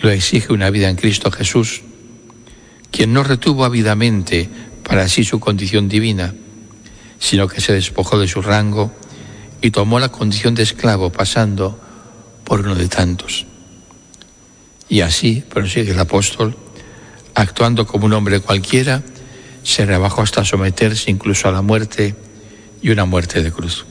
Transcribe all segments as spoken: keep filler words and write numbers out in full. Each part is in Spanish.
lo exige una vida en Cristo Jesús, quien no retuvo ávidamente para sí su condición divina, sino que se despojó de su rango y tomó la condición de esclavo, pasando por uno de tantos. Y así, prosigue el apóstol, actuando como un hombre cualquiera, se rebajó hasta someterse incluso a la muerte, y una muerte de cruz.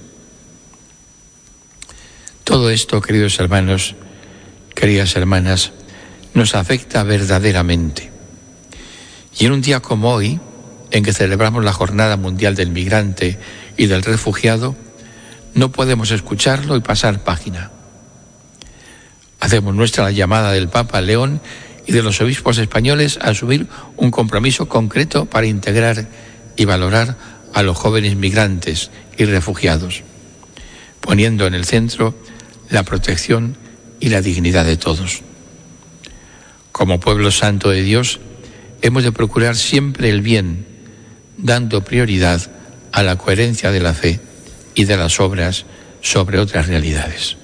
Todo esto, queridos hermanos, queridas hermanas, nos afecta verdaderamente. Y en un día como hoy, en que celebramos la Jornada Mundial del Migrante y del Refugiado, no podemos escucharlo y pasar página. Hacemos nuestra la llamada del Papa León y de los obispos españoles a asumir un compromiso concreto para integrar y valorar a los jóvenes migrantes y refugiados, poniendo en el centro la protección y la dignidad de todos. Como pueblo santo de Dios, hemos de procurar siempre el bien, dando prioridad a la coherencia de la fe y de las obras sobre otras realidades.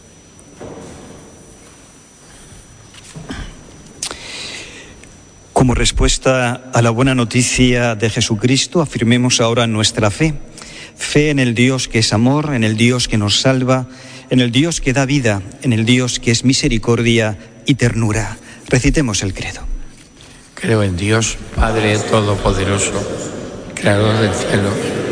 Como respuesta a la buena noticia de Jesucristo, afirmemos ahora nuestra fe. Fe en el Dios que es amor, en el Dios que nos salva, en el Dios que da vida, en el Dios que es misericordia y ternura. Recitemos el credo. Creo en Dios, Padre Todopoderoso, Creador del cielo.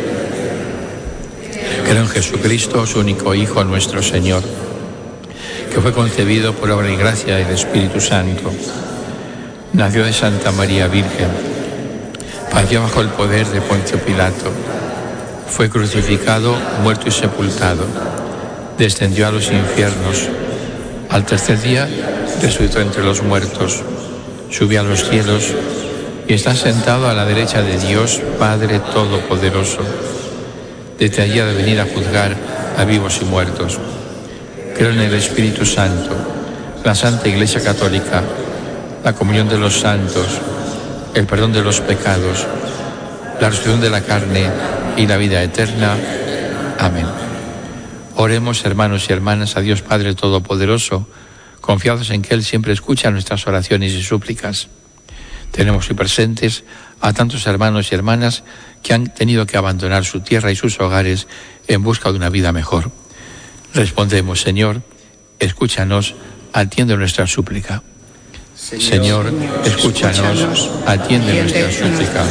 Creo en Jesucristo, su único Hijo, nuestro Señor, que fue concebido por obra y gracia del Espíritu Santo. Nació de Santa María Virgen, padeció bajo el poder de Poncio Pilato, fue crucificado, muerto y sepultado, descendió a los infiernos, al tercer día resucitó entre los muertos, subió a los cielos y está sentado a la derecha de Dios, Padre Todopoderoso. Desde allí ha de venir a juzgar a vivos y muertos. Creo en el Espíritu Santo, la Santa Iglesia Católica, la comunión de los santos, el perdón de los pecados, la resurrección de la carne y la vida eterna. Amén. Oremos, hermanos y hermanas, a Dios Padre Todopoderoso, confiados en que Él siempre escucha nuestras oraciones y súplicas. Tenemos hoy presentes a tantos hermanos y hermanas que han tenido que abandonar su tierra y sus hogares en busca de una vida mejor. Respondemos, Señor, escúchanos, atiende nuestra súplica. Señor, escúchanos, atiende nuestra súplica.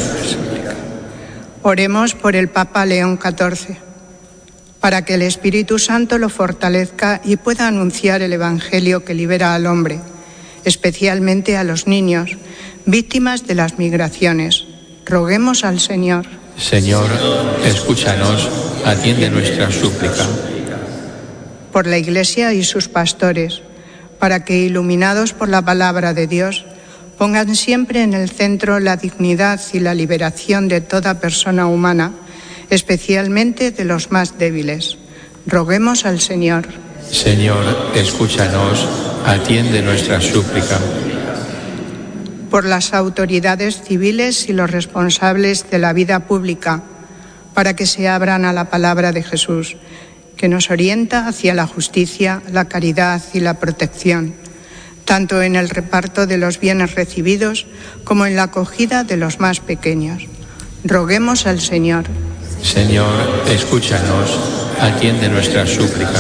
Oremos por el Papa León catorce, para que el Espíritu Santo lo fortalezca y pueda anunciar el Evangelio que libera al hombre, especialmente a los niños, víctimas de las migraciones. Roguemos al Señor. Señor, escúchanos, atiende nuestra súplica. Por la Iglesia y sus pastores, para que, iluminados por la palabra de Dios, pongan siempre en el centro la dignidad y la liberación de toda persona humana, especialmente de los más débiles. Roguemos al Señor. Señor, escúchanos, atiende nuestra súplica. Por las autoridades civiles y los responsables de la vida pública, para que se abran a la palabra de Jesús, que nos orienta hacia la justicia, la caridad y la protección, tanto en el reparto de los bienes recibidos como en la acogida de los más pequeños. Roguemos al Señor. Señor, escúchanos, atiende nuestra súplica.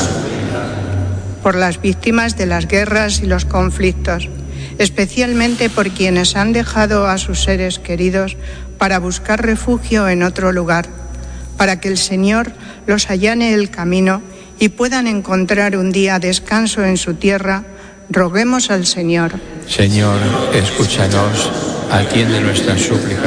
Por las víctimas de las guerras y los conflictos, especialmente por quienes han dejado a sus seres queridos para buscar refugio en otro lugar, para que el Señor los allane el camino y puedan encontrar un día descanso en su tierra, roguemos al Señor. Señor, escúchanos, atiende nuestra súplica.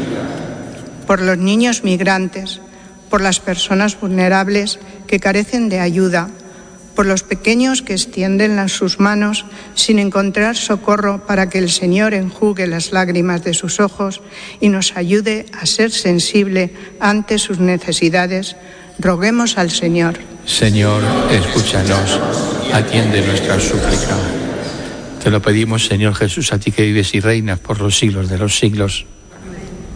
Por los niños migrantes, por las personas vulnerables que carecen de ayuda, por los pequeños que extienden sus manos sin encontrar socorro, para que el Señor enjugue las lágrimas de sus ojos y nos ayude a ser sensible ante sus necesidades, roguemos al Señor. Señor, escúchanos, atiende nuestra súplica. Te lo pedimos, Señor Jesús, a ti que vives y reinas por los siglos de los siglos.